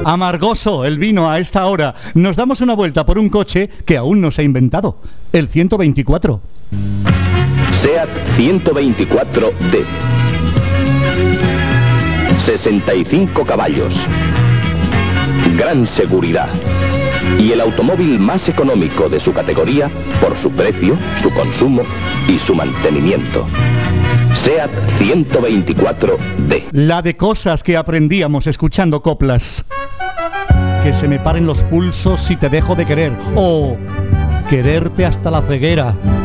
Amargoso el vino a esta hora. Nos damos una vuelta por un coche que aún no se ha inventado. El 124. SEAT 124D. 65 caballos. Gran seguridad. Y el automóvil más económico de su categoría por su precio, su consumo y su mantenimiento. SEAT 124D. La de cosas que aprendíamos escuchando coplas. Que se me paren los pulsos si te dejo de querer. O quererte hasta la ceguera.